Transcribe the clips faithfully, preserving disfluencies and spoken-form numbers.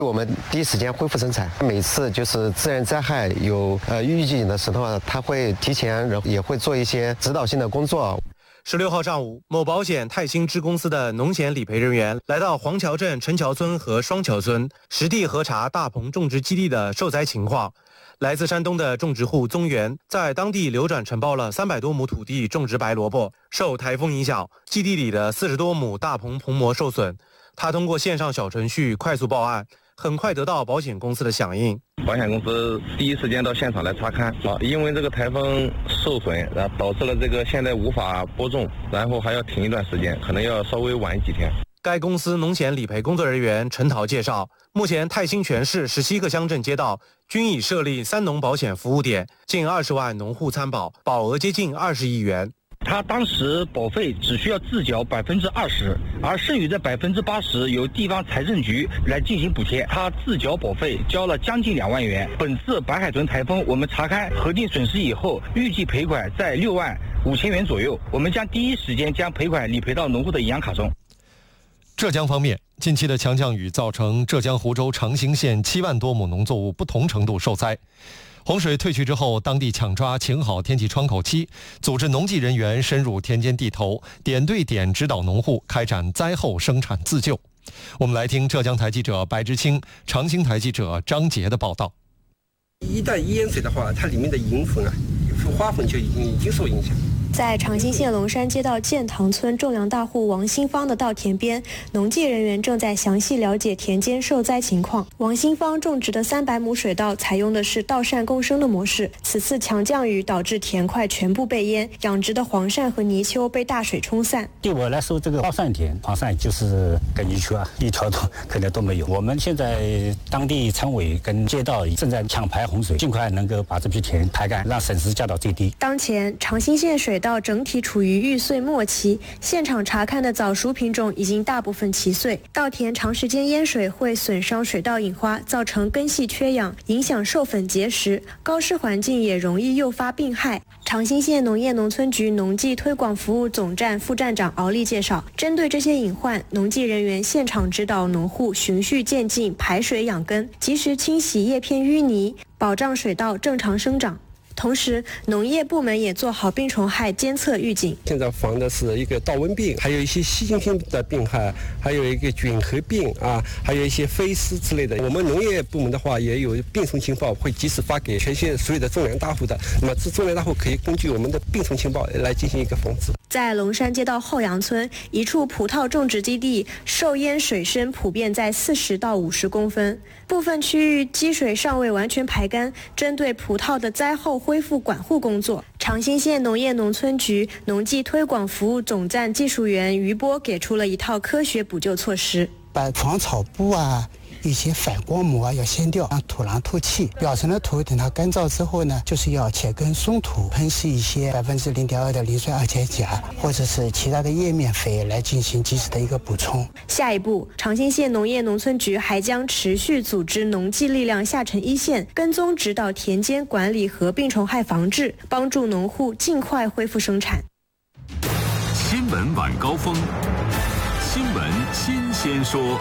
我们第一时间恢复生产。每次就是自然灾害有呃预警的时候，他会提前也会做一些指导性的工作。 十六号上午，某保险泰兴支公司的农险理赔人员来到黄桥镇陈桥村和双桥村，实地核查大棚种植基地的受灾情况。来自山东的种植户宗元在当地流转承包了三百多亩土地种植白萝卜，受台风影响，基地里的四十多亩大棚棚膜受损。他通过线上小程序快速报案，很快得到保险公司的响应。 保险公司第一时间到现场来查看啊，因为这个台风受损，然后导致了这个现在无法播种，然后还要停一段时间，可能要稍微晚几天。 该公司农险理赔工作人员陈涛介绍，目前泰兴全市十七个乡镇街道均已设立三农保险服务点，近二十万农户参保，保额接近二十亿元。 他当时保费只需要自缴百分之二十，而剩余的百分之八十由地方财政局来进行补贴。他自缴保费交了将近两万元。本次白海豚台风，我们查看核定损失以后，预计赔款在六万五千元左右。我们将第一时间将赔款理赔到农户的银行卡中。 浙江方面，近期的强降雨造成浙江湖州长兴县七万多亩农作物不同程度受灾。洪水退去之后，当地抢抓请好天气窗口期，组织农技人员深入田间地头，点对点指导农户开展灾后生产自救。我们来听浙江台记者白之清、长兴台记者张杰的报道。 一旦淹水的话，它里面的银粉啊、花粉就已经已经受影响。 在长兴县龙山街道建塘村种粮大户王新芳的稻田边，农技人员正在详细了解田间受灾情况。王新芳种植的三百亩水稻采用的是稻扇共生的模式，此次强降雨导致田块全部被淹，养殖的黄鳝和泥鳅被大水冲散。 对我来说，这个稻扇田黄鳝就是跟泥鳅啊，一条都可能都没有。我们现在当地村委跟街道正在抢排洪水，尽快能够把这批田排干，让损失降到最低。 当前长兴县水稻整体处于育穗末期，现场查看的早熟品种已经大部分齐穗。稻田长时间淹水会损伤水稻引花，造成根系缺氧，影响授粉结实。高湿环境也容易诱发病害。长兴县农业农村局农技推广服务总站副站长敖丽介绍，针对这些隐患，农技人员现场指导农户循序渐进排水养根，及时清洗叶片淤泥，保障水稻正常生长。同时，农业部门也做好病虫害监测预警。 现在防的是一个稻瘟病，还有一些细菌性的病害，还有一个菌核病啊，还有一些飞虱之类的。我们农业部门的话也有病虫情报，会及时发给全县所有的种粮大户的。那么这种粮大户可以根据我们的病虫情报来进行一个防治。 在龙山街道后阳村一处葡萄种植基地，受淹水深普遍在四十到五十公分，部分区域积水尚未完全排干。针对葡萄的灾后恢复管护工作，长兴县农业农村局农技推广服务总站技术员于波给出了一套科学补救措施。 把防草布啊、一些反光膜啊要掀掉，让土壤透气。表层的土等它干燥之后呢，就是要切根松土，喷施一些百分之零点二的磷酸二钾钾，或者是其他的叶面肥来进行及时的一个补充。 下一步，长兴县农业农村局还将持续组织农技力量下沉一线，跟踪指导田间管理和病虫害防治，帮助农户尽快恢复生产。 新闻晚高峰，新闻新鲜说。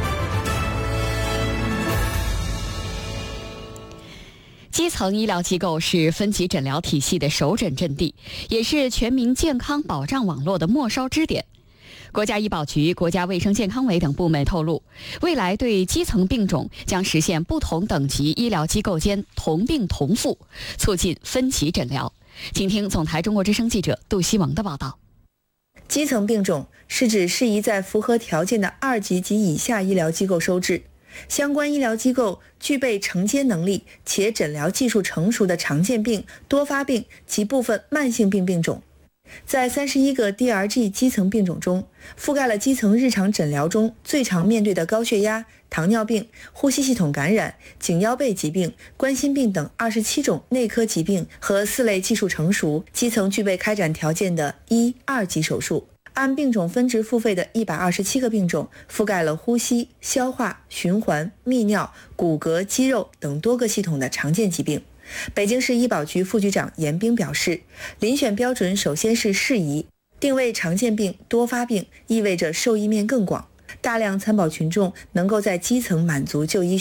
基层医疗机构是分级诊疗体系的首诊阵地，也是全民健康保障网络的末梢支点。国家医保局、国家卫生健康委等部门透露，未来对基层病种将实现不同等级医疗机构间同病同付，促进分级诊疗。请听总台中国之声记者杜希萌的报道。 基层病种是指适宜在符合条件的二级及以下医疗机构收治，相关医疗机构具备承接能力且诊疗技术成熟的常见病、多发病及部分慢性病病种。在三十一个 D R G 基层病种中，覆盖了基层日常诊疗中最常面对的高血压、糖尿病、呼吸系统感染、颈腰背疾病、冠心病等二十七种内科疾病和四类技术成熟、基层具备开展条件的一、二级手术。按病种分值付费的一百二十七个病种，覆盖了呼吸、消化、循环、泌尿、骨骼、肌肉等多个系统的常见疾病。北京市医保局副局长严兵表示，遴选标准首先是适宜，定位常见病、多发病，意味着受益面更广。 大量参保群众能够在基层满足就医